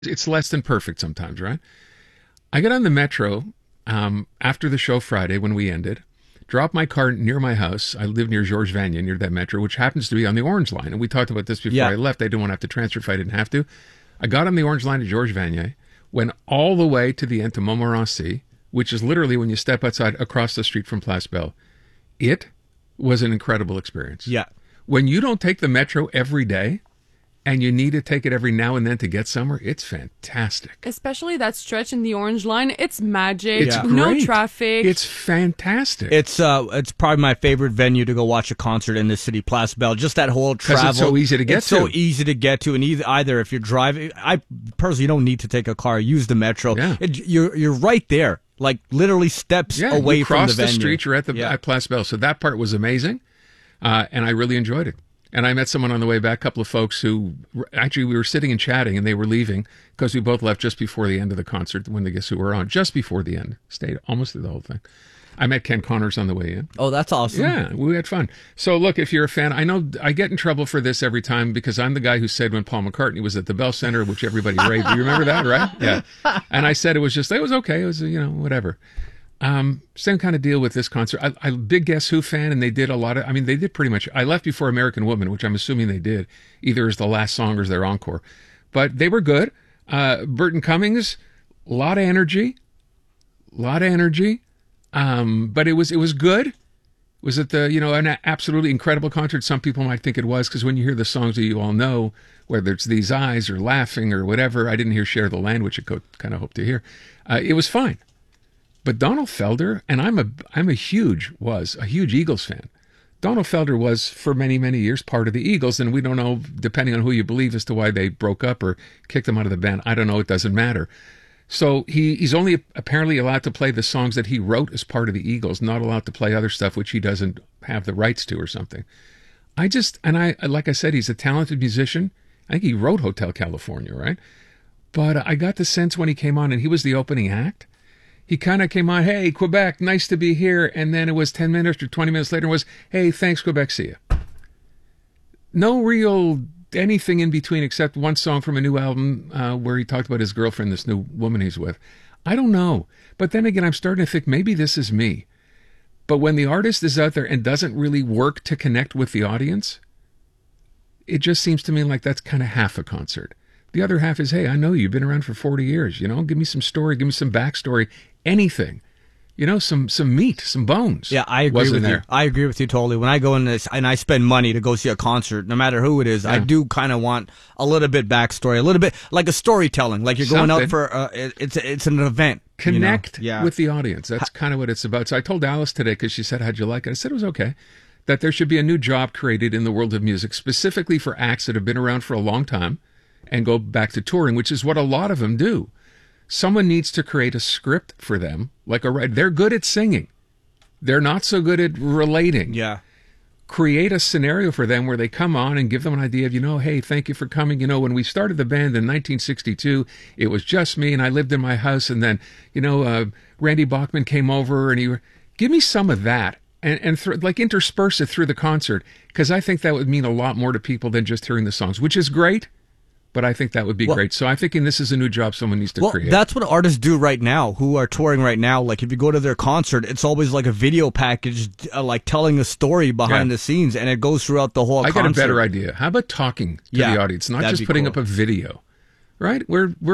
It's less than perfect sometimes, right? I got on the metro after the show Friday when we ended, dropped my car near my house. I live near Georges Vanier, near that metro, which happens to be on the Orange Line. And we talked about this before I left. I didn't want to have to transfer if I didn't have to. I got on the Orange Line at Georges Vanier, went all the way to the end to Montmorency, which is literally when you step outside across the street from Place Belle. It was an incredible experience. Yeah. When you don't take the metro every day, and you need to take it every now and then to get somewhere, it's fantastic. Especially that stretch in the Orange Line. It's magic. It's no great. traffic. It's fantastic. It's probably my favorite venue to go watch a concert in the city, Place Belle. Just that whole travel. Because it's so easy to get to. It's so easy to get to, and either if you're driving, I personally don't need to take a car. Use the metro. Yeah. You're right there, like literally steps away you from cross the venue. Street, you're at Place Belle. So that part was amazing, and I really enjoyed it. And I met someone on the way back, a couple of folks who, actually we were sitting and chatting, and they were leaving because we both left just before the end of the concert when the Guess Who were on, just before the end. Stayed almost through the whole thing. I met Ken Connors on the way in. Oh, that's awesome. Yeah, we had fun. So look, if you're a fan, I know I get in trouble for this every time because I'm the guy who said when Paul McCartney was at the Bell Center, which everybody raved. Do you remember that, right? Yeah. And I said it was okay. It was, whatever. Same kind of deal with this concert. I'm a big Guess Who fan, and they did they did pretty much. I left before American Woman, which I'm assuming they did, either as the last song or as their encore. But they were good. Burton Cummings, a lot of energy. But it was good. Was it an absolutely incredible concert? Some people might think it was, because when you hear the songs that you all know, whether it's These Eyes or Laughing or whatever, I didn't hear Share the Land, which I kind of hoped to hear. It was fine. But Donald Felder, and I'm a huge Eagles fan. Donald Felder was for many, many years part of the Eagles, and we don't know, depending on who you believe, as to why they broke up or kicked him out of the band. I don't know. It doesn't matter. So he's only apparently allowed to play the songs that he wrote as part of the Eagles, not allowed to play other stuff which he doesn't have the rights to or something. Like I said, he's a talented musician. I think he wrote Hotel California, right? But I got the sense when he came on and he was the opening act, he kind of came on, hey, Quebec, nice to be here. And then it was 10 minutes or 20 minutes later was, hey, thanks, Quebec, see ya. No real anything in between except one song from a new album where he talked about his girlfriend, this new woman he's with. I don't know. But then again, I'm starting to think maybe this is me. But when the artist is out there and doesn't really work to connect with the audience, it just seems to me like that's kind of half a concert. The other half is, hey, I know you've been around for 40 years. Give me some story, give me some backstory, anything. Some meat, some bones. Yeah, I agree with you. I agree with you totally. When I go in this and I spend money to go see a concert, no matter who it is, I do kind of want a little bit backstory, a little bit like a storytelling, like you're going out for it's an event. Connect with the audience. That's kind of what it's about. So I told Alice today, because she said, how'd you like it? I said it was okay. That there should be a new job created in the world of music, specifically for acts that have been around for a long time and go back to touring, which is what a lot of them do. Someone needs to create a script for them, they're good at singing. They're not so good at relating. Yeah. Create a scenario for them where they come on and give them an idea of, hey, thank you for coming. When we started the band in 1962, it was just me and I lived in my house. And then, Randy Bachman came over and give me some of that and intersperse it through the concert. Because I think that would mean a lot more to people than just hearing the songs, which is great. But I think that would be great. So I'm thinking this is a new job someone needs to create. That's what artists do right now who are touring right now. Like if you go to their concert, it's always like a video package, like telling a story behind the scenes, and it goes throughout the whole concert. I got a better idea. How about talking to the audience, not just putting up a video, right?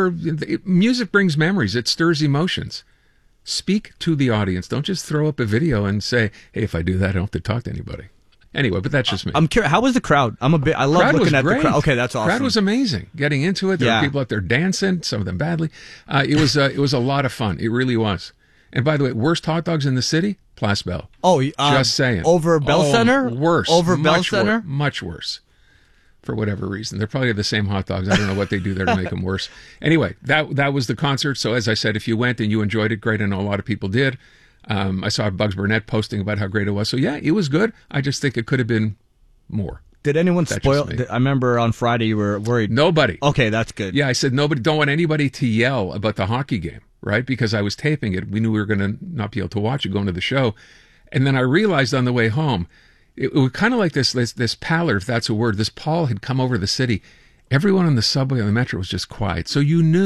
Music brings memories. It stirs emotions. Speak to the audience. Don't just throw up a video and say, hey, if I do that, I don't have to talk to anybody. Anyway, but that's just me. I'm curious. How was the crowd? I love looking at the crowd. Okay, that's awesome. The crowd was amazing. Getting into it, there were people out there dancing. Some of them badly. It was a lot of fun. It really was. And by the way, worst hot dogs in the city, Place Belle. Oh, just saying. Over Bell Center. Worse. Over Bell Center. Much worse. For whatever reason, they're probably the same hot dogs. I don't know what they do there to make them worse. Anyway, that was the concert. So as I said, if you went and you enjoyed it, great. I know a lot of people did. I saw Bugs Burnett posting about how great it was. So yeah, it was good. I just think it could have been more. Did anyone spoil? I remember on Friday you were worried. Nobody. Okay, that's good. Yeah, I said nobody. Don't want anybody to yell about the hockey game, right? Because I was taping it. We knew we were going to not be able to watch it going to the show. And then I realized on the way home, it was kind of like this pallor, if that's a word. This pall had come over the city, everyone on the subway, on the metro was just quiet. So you knew